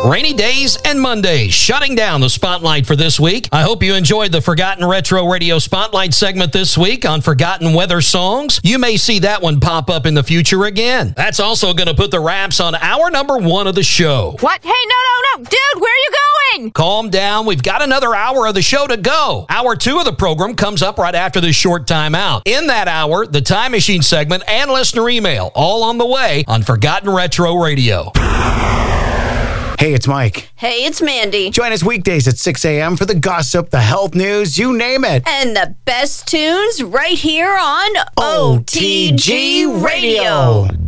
Rainy days and Mondays, shutting down the spotlight for this week. I hope you enjoyed the Forgotten Retro Radio Spotlight segment this week on Forgotten Weather Songs. You may see that one pop up in the future again. That's also going to put the wraps on hour number 1 of the show. What? Hey, no. Dude, where are you going? Calm down. We've got another hour of the show to go. Hour 2 of the program comes up right after this short time out. In that hour, the Time Machine segment and listener email, all on the way on Forgotten Retro Radio. Hey, it's Mike. Hey, it's Mandy. Join us weekdays at 6 a.m. for the gossip, the health news, you name it. And the best tunes right here on OTG Radio.